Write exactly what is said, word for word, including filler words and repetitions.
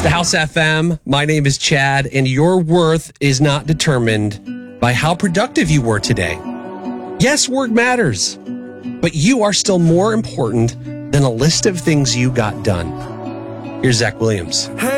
the House F M. My name is Chad, and your worth is not determined by how productive you were today. Yes, work matters, but you are still more important than a list of things you got done. Here's Zach Williams. Hey.